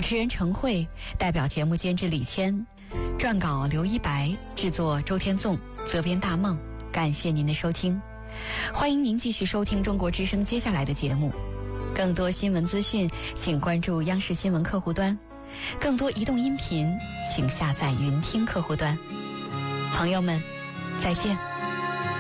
持人程慧，代表节目监制李谦，撰稿刘一白，制作周天纵，责编大梦。感谢您的收听，欢迎您继续收听中国之声接下来的节目。更多新闻资讯，请关注央视新闻客户端；更多移动音频，请下载云听客户端。朋友们，再见。